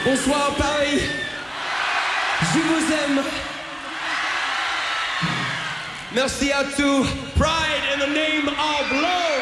Bonsoir Paris, je vous aime. Merci à tous. Pride in the name of love.